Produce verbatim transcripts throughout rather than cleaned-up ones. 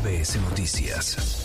B S Noticias.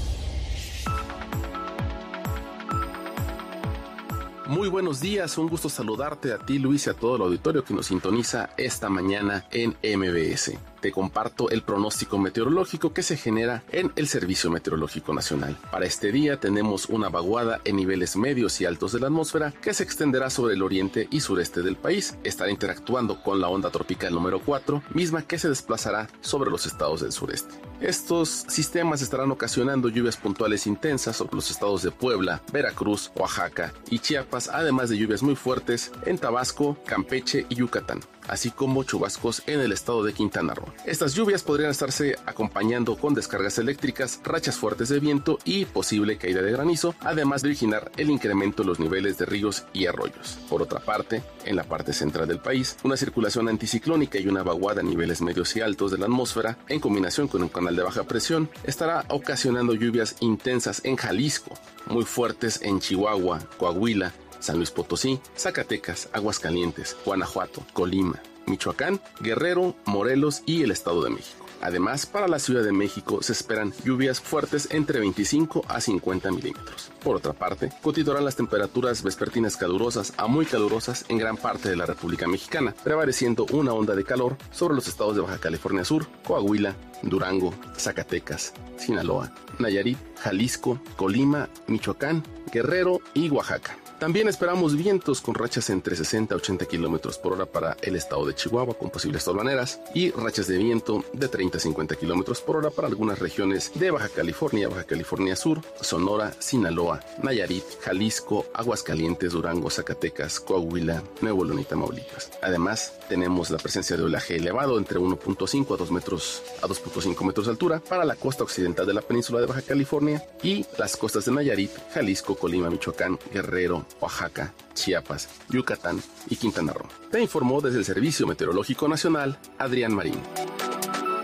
Muy buenos días, un gusto saludarte a ti, Luis, y a todo el auditorio que nos sintoniza esta mañana en M B S. Te comparto el pronóstico meteorológico que se genera en el Servicio Meteorológico Nacional. Para este día tenemos una vaguada en niveles medios y altos de la atmósfera que se extenderá sobre el oriente y sureste del país. Estará interactuando con la onda tropical número cuatro, misma que se desplazará sobre los estados del sureste. Estos sistemas estarán ocasionando lluvias puntuales intensas sobre los estados de Puebla, Veracruz, Oaxaca y Chiapas, además de lluvias muy fuertes en Tabasco, Campeche y Yucatán, así como chubascos en el estado de Quintana Roo. Estas lluvias podrían estarse acompañando con descargas eléctricas, rachas fuertes de viento y posible caída de granizo, además de originar el incremento de los niveles de ríos y arroyos. Por otra parte, en la parte central del país, una circulación anticiclónica y una vaguada a niveles medios y altos de la atmósfera, en combinación con un canal de baja presión, estará ocasionando lluvias intensas en Jalisco, muy fuertes en Chihuahua, Coahuila, San Luis Potosí, Zacatecas, Aguascalientes, Guanajuato, Colima, Michoacán, Guerrero, Morelos y el Estado de México. Además, para la Ciudad de México se esperan lluvias fuertes entre veinticinco a cincuenta milímetros. Por otra parte, continuarán las temperaturas vespertinas calurosas a muy calurosas en gran parte de la República Mexicana, prevaleciendo una onda de calor sobre los estados de Baja California Sur, Coahuila, Durango, Zacatecas, Sinaloa, Nayarit, Jalisco, Colima, Michoacán, Guerrero y Oaxaca. También esperamos vientos con rachas entre sesenta a ochenta kilómetros por hora para el estado de Chihuahua con posibles tolvaneras y rachas de viento de treinta a cincuenta kilómetros por hora para algunas regiones de Baja California, Baja California Sur, Sonora, Sinaloa, Nayarit, Jalisco, Aguascalientes, Durango, Zacatecas, Coahuila, Nuevo León y Tamaulipas. Además, tenemos la presencia de oleaje elevado entre uno punto cinco a dos metros a dos punto cinco metros de altura para la costa occidental de la península de Baja California y las costas de Nayarit, Jalisco, Colima, Michoacán, Guerrero, Oaxaca, Chiapas, Yucatán y Quintana Roo. Te informó desde el Servicio Meteorológico Nacional, Adrián Marín.